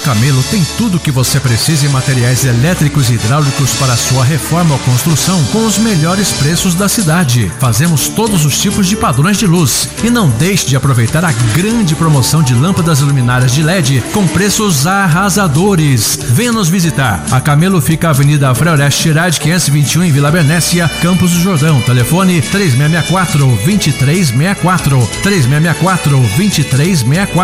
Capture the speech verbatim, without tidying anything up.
Camelo tem tudo o que você precisa em materiais elétricos e hidráulicos para sua reforma ou construção com os melhores preços da cidade. Fazemos todos os tipos de padrões de luz. E não deixe de aproveitar a grande promoção de lâmpadas luminárias de L E D com preços arrasadores. Venha nos visitar. A Camelo fica na Avenida Freoreste Girardi, quinhentos e vinte e um, em Vila Bernécia, Campos do Jordão. Telefone três seis seis quatro, dois três seis quatro, três seis seis quatro, dois três seis quatro.